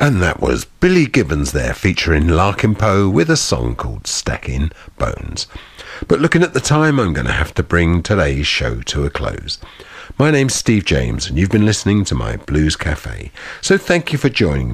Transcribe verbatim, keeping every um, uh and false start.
And that was Billy Gibbons there, featuring Larkin Poe with a song called Stacking Bones. But looking at the time, I'm going to have to bring today's show to a close. My name's Steve James, and you've been listening to my Blues Cafe. So thank you for joining me.